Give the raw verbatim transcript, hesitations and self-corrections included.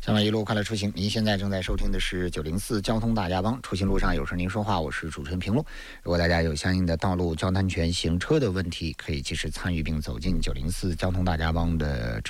下面一路快乐出行，您现在正在收听的是九零四交通大家帮，出行路上有事您说话，我是主持人平路。如果大家有相应的道路交通安全行车的问题，可以及时参与并走进九零四交通大家帮的